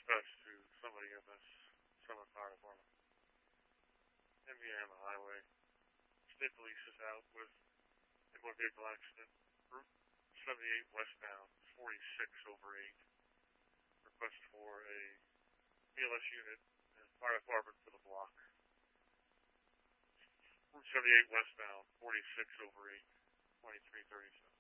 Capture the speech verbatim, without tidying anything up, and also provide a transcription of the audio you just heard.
dispatch to somebody in this Summit Fire Department. Indiana Highway. State police is out with a motor vehicle accident. Route seventy-eight westbound, forty-six over eight. Request for a B L S unit and fire department for the block. Route seventy-eight westbound, forty-six over eight, twenty-three thirty-seven.